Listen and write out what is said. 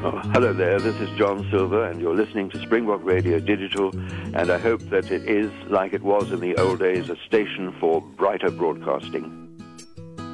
Oh, hello there, this is John Silver, and you're listening to Springbok Radio Digital, and I hope that it is, like it was in the old days, a station for brighter broadcasting.